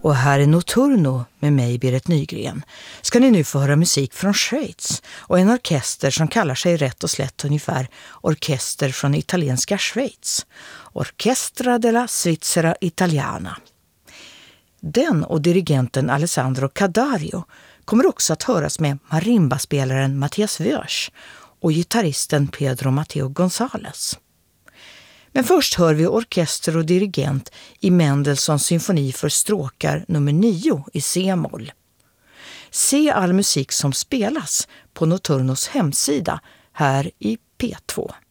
Och här är Notturno med mig, Berit Nygren. Ska ni nu få höra musik från Schweiz och en orkester som kallar sig rätt och slätt ungefär orkester från italienska Schweiz. Orchestra della Svizzera Italiana. Den och dirigenten Alessandro Cadario kommer också att höras med marimbaspelaren Mattias Wörs och gitarristen Pedro Mateo González. Men först hör vi orkester och dirigent i Mendelssohns symfoni för stråkar nummer 9 i C-moll. Se all musik som spelas på Notturnos hemsida här i P2.